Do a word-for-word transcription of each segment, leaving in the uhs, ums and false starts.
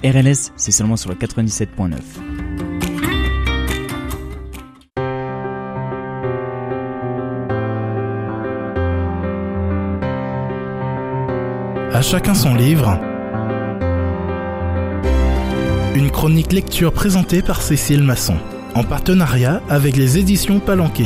R L S, c'est seulement sur le quatre-vingt-dix-sept point neuf. À chacun son livre. Une chronique lecture présentée par Cécile Masson, en partenariat avec les éditions Palanquet.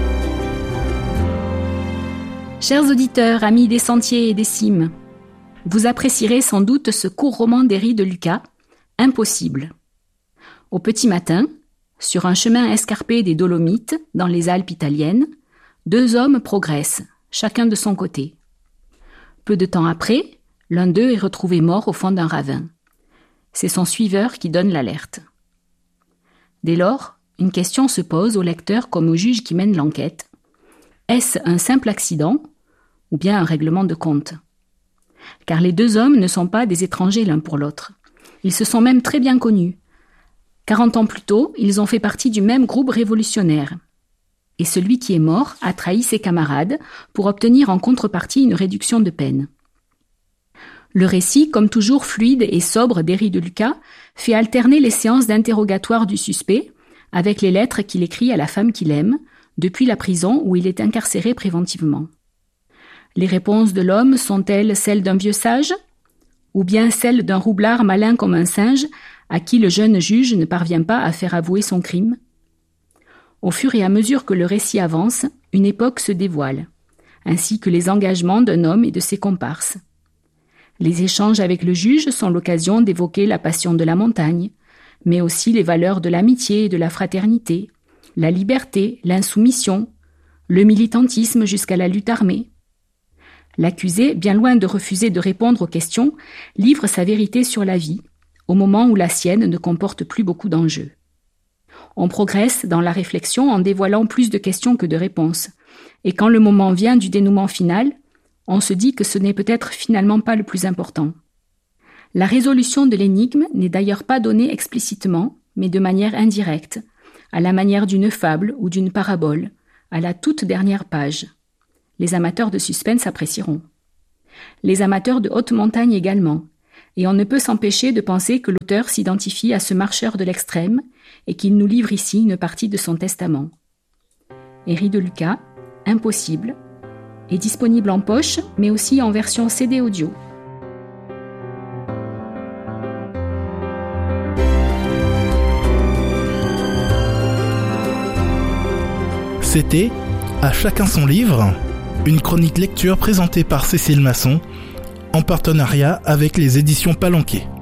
Chers auditeurs, amis des sentiers et des cimes, vous apprécierez sans doute ce court roman d'Héry de Lucas, Impossible. Au petit matin, sur un chemin escarpé des Dolomites, dans les Alpes italiennes, deux hommes progressent, chacun de son côté. Peu de temps après, l'un d'eux est retrouvé mort au fond d'un ravin. C'est son suiveur qui donne l'alerte. Dès lors, une question se pose au lecteur comme au juge qui mène l'enquête. Est-ce un simple accident ou bien un règlement de compte ? Car les deux hommes ne sont pas des étrangers l'un pour l'autre. Ils se sont même très bien connus. Quarante ans plus tôt, ils ont fait partie du même groupe révolutionnaire. Et celui qui est mort a trahi ses camarades pour obtenir en contrepartie une réduction de peine. Le récit, comme toujours fluide et sobre d'Héry de Lucas, fait alterner les séances d'interrogatoire du suspect avec les lettres qu'il écrit à la femme qu'il aime, depuis la prison où il est incarcéré préventivement. Les réponses de l'homme sont-elles celles d'un vieux sage, ou bien celles d'un roublard malin comme un singe, à qui le jeune juge ne parvient pas à faire avouer son crime ? Au fur et à mesure que le récit avance, une époque se dévoile, ainsi que les engagements d'un homme et de ses comparses. Les échanges avec le juge sont l'occasion d'évoquer la passion de la montagne, mais aussi les valeurs de l'amitié et de la fraternité, la liberté, l'insoumission, le militantisme jusqu'à la lutte armée. L'accusé, bien loin de refuser de répondre aux questions, livre sa vérité sur la vie, au moment où la sienne ne comporte plus beaucoup d'enjeux. On progresse dans la réflexion en dévoilant plus de questions que de réponses, et quand le moment vient du dénouement final, on se dit que ce n'est peut-être finalement pas le plus important. La résolution de l'énigme n'est d'ailleurs pas donnée explicitement, mais de manière indirecte, à la manière d'une fable ou d'une parabole, à la toute dernière page. Les amateurs de suspense apprécieront. Les amateurs de haute montagne également, et on ne peut s'empêcher de penser que l'auteur s'identifie à ce marcheur de l'extrême et qu'il nous livre ici une partie de son testament. Héry de Lucas, Impossible, est disponible en poche, mais aussi en version C D audio. C'était À chacun son livre, une chronique lecture présentée par Cécile Masson, en partenariat avec les éditions Palanquet.